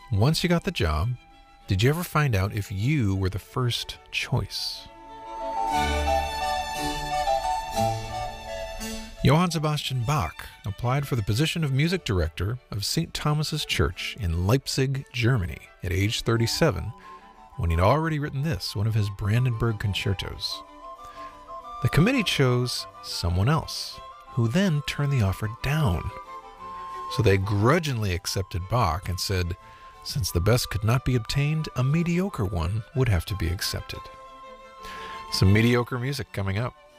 once you got the job, did you ever find out if you were the first choice? Johann Sebastian Bach applied for the position of music director of St. Thomas's Church in Leipzig, Germany at age 37, when he'd already written this, one of his Brandenburg concertos. The committee chose someone else, who then turned the offer down. So they grudgingly accepted Bach and said, since the best could not be obtained, a mediocre one would have to be accepted. Some mediocre music coming up.